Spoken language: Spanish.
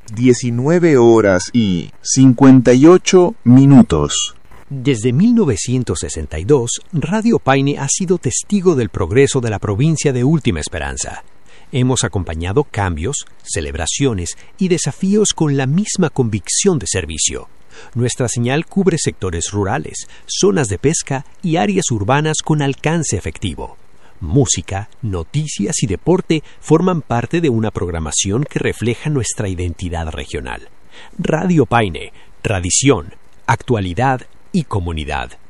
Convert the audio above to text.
19 horas y 58 minutos. Desde 1962, Radio Paine ha sido testigo del progreso de la provincia de Última Esperanza. Hemos acompañado cambios, celebraciones y desafíos con la misma convicción de servicio. Nuestra señal cubre sectores rurales, zonas de pesca y áreas urbanas con alcance efectivo. Música, noticias y deporte forman parte de una programación que refleja nuestra identidad regional. Radio Paine, tradición, actualidad y comunidad.